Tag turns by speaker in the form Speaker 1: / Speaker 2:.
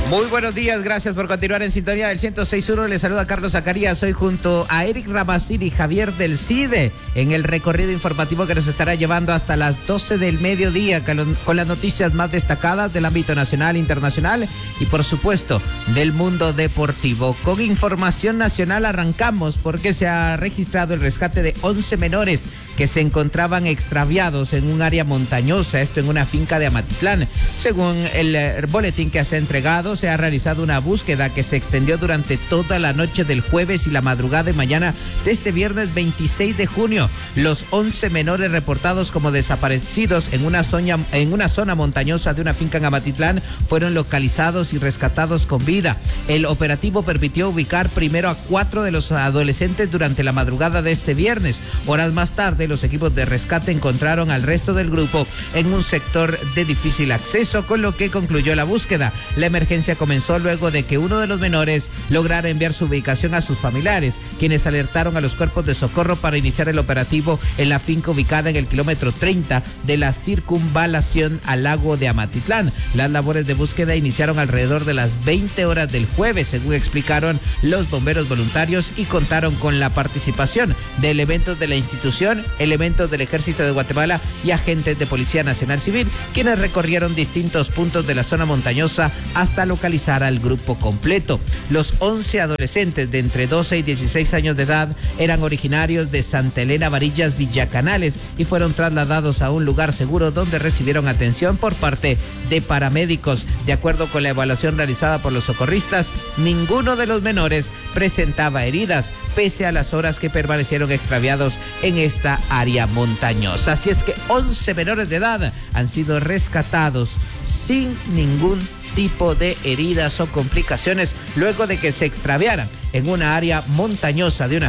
Speaker 1: Muy buenos días, gracias por continuar en sintonía del 106.1. Les saluda Carlos Zacarías. Hoy junto a Eric Ramacini y Javier del CIDE en el recorrido informativo que nos estará llevando hasta las 12 del mediodía con las noticias más destacadas del ámbito nacional, internacional y por supuesto del mundo deportivo. Con información nacional arrancamos porque se ha registrado el rescate de 11 menores que se encontraban extraviados en un área montañosa, esto en una finca de Amatitlán. Según el boletín que se ha entregado, se ha realizado una búsqueda que se extendió durante toda la noche del jueves y la madrugada de mañana de este viernes 26 de junio. Los 11 menores reportados como desaparecidos en una zona montañosa de una finca en Amatitlán fueron localizados y rescatados con vida. El operativo permitió ubicar primero a 4 de los adolescentes durante la madrugada de este viernes. Horas más tarde, los equipos de rescate encontraron al resto del grupo en un sector de difícil acceso, con lo que concluyó la búsqueda. La emergencia comenzó luego de que uno de los menores lograra enviar su ubicación a sus familiares, quienes alertaron a los cuerpos de socorro para iniciar el operativo en la finca ubicada en el kilómetro 30 de la circunvalación al lago de Amatitlán. Las labores de búsqueda iniciaron alrededor de las 20 horas del jueves, según explicaron los bomberos voluntarios, y contaron con la participación de elementos de la institución, elementos del Ejército de Guatemala y agentes de Policía Nacional Civil, quienes recorrieron distintos puntos de la zona montañosa hasta localizar al grupo completo. Los 11 adolescentes de entre 12 y 16 años de edad eran originarios de Santa Elena Varillas, Villacanales, y fueron trasladados a un lugar seguro donde recibieron atención por parte de paramédicos. De acuerdo con la evaluación realizada por los socorristas, ninguno de los menores presentaba heridas, pese a las horas que permanecieron extraviados en esta área montañosa. Así es que 11 menores de edad han sido rescatados sin ningún tipo de heridas o complicaciones luego de que se extraviaran en una área montañosa de una